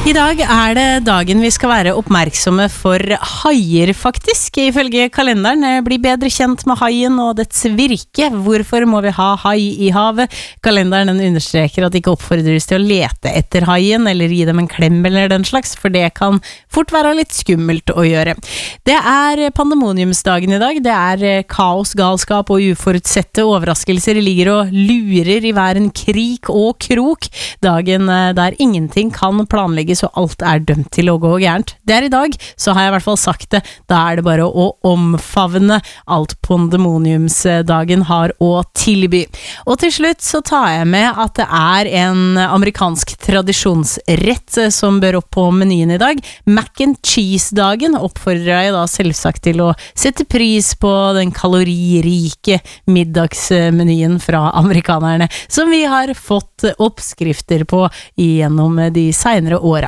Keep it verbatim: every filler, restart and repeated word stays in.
I dag er det dagen vi skal være oppmerksomme for haier faktisk. Ifølge kalenderen bli bedre kjent med haien og dets virke. Hvorfor må vi ha hai i havet? Kalenderen den understreker at det ikke oppfordres til å lete etter haien eller gi dem en klem eller den slags, for det kan fort være litt skummelt å gjøre. Det er pandemoniumsdagen i dag. Det er kaos, galskap og uforutsette overraskelser ligger og lurer i hver en krik og krok. Dagen der ingenting kan planlegges så alt er dømt til å gå gærent. Det er i dag, så har jeg i hvert fall sagt det. Da er det bare å omfavne alt pandemoniumsdagen har å tilby. Og til slutt så tar jeg med at det er en amerikansk tradisjonsrett som bør opp på menyen i dag. Mac and cheese-dagen oppfordrer jeg da selvsagt til å sette pris på den kaloririke middagsmenyen fra amerikanerne, som vi har fått oppskrifter på gjennom de senere årene.